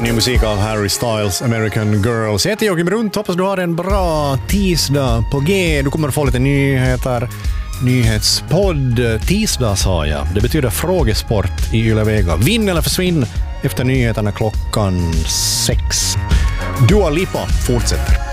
Ny musik av Harry Styles, American Girls. Jag heter Joakim Runt, hoppas du har en bra tisdag på G. Du kommer att få lite nyheter. Nyhetspodd tisdag sa jag. Det betyder frågesport i Yle Vega. Vinn eller försvinn efter nyheterna klockan 6. Dua Lipa fortsätter.